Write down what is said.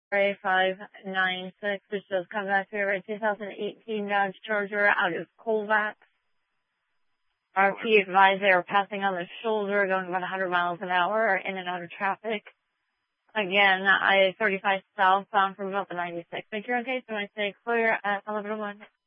596, which does come back to a 2018 Dodge Charger out of Colfax. RP advised they are passing on the shoulder, going about 100 miles an hour, in and out of traffic. Again, I-35 southbound from about the 96. Make sure in case when I say clear at 1101.